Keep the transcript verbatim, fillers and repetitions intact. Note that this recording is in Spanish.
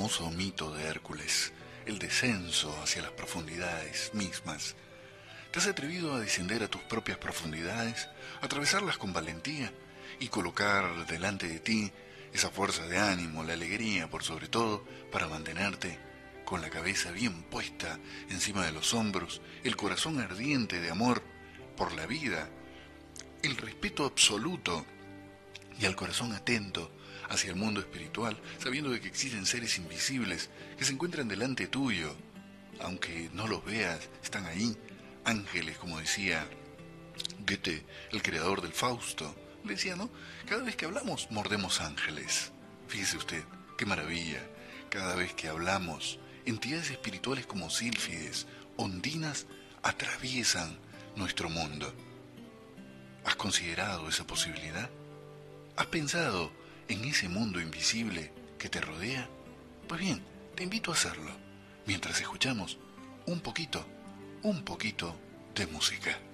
famoso mito de Hércules, el descenso hacia las profundidades mismas. ¿Te has atrevido a descender a tus propias profundidades, atravesarlas con valentía y colocar delante de ti esa fuerza de ánimo, la alegría por sobre todo, para mantenerte con la cabeza bien puesta encima de los hombros, el corazón ardiente de amor por la vida, el respeto absoluto y al corazón atento hacia el mundo espiritual, sabiendo de que existen seres invisibles que se encuentran delante tuyo, aunque no los veas, están ahí, ángeles, como decía Goethe, el creador del Fausto, le decía, ¿no? Cada vez que hablamos, mordemos ángeles. Fíjese usted, qué maravilla. Cada vez que hablamos, entidades espirituales como sílfides, ondinas, atraviesan nuestro mundo. ¿Has considerado esa posibilidad? ¿Has pensado en ese mundo invisible que te rodea? Pues bien, te invito a hacerlo, mientras escuchamos un poquito, un poquito de música.